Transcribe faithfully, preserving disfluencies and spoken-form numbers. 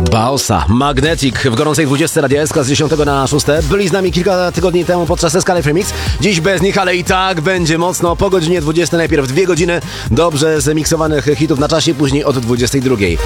Baosa, Magnetic w gorącej dwudziestce Radia S K z dziesiątego na szóste. Byli z nami kilka tygodni temu podczas S K Live Remix. Dziś bez nich, ale i tak będzie mocno. Po godzinie dwudziestej najpierw dwie godziny dobrze zemiksowanych hitów na czasie, później od dwudziestej drugiej.